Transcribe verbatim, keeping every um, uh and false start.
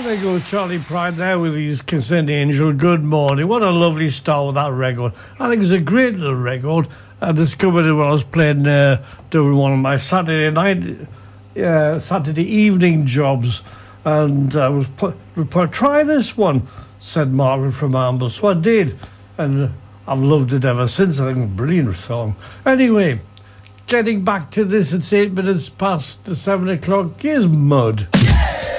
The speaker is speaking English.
there goes Charlie Pride there with his Consent Angel. Good morning. What a lovely start with that record. I think it's a great little record. I discovered it when I was playing, uh, doing one of my Saturday night, uh, Saturday evening jobs. And I was put, put, try this one, said Margaret from Amble. So I did. And I've loved it ever since. I think it's a brilliant song. Anyway, getting back to this, it's eight minutes past the seven o'clock. Here's Mud.